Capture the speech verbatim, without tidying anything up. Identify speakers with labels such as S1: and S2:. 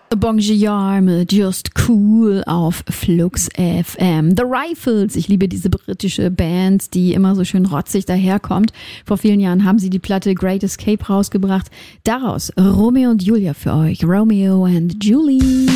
S1: Bon Jovi mit Just Cool auf Flux F M. The Rifles, ich liebe diese britische Band, die immer so schön rotzig daherkommt. Vor vielen Jahren haben sie die Platte Great Escape rausgebracht. Daraus Romeo und Julia für euch. Romeo and Julie.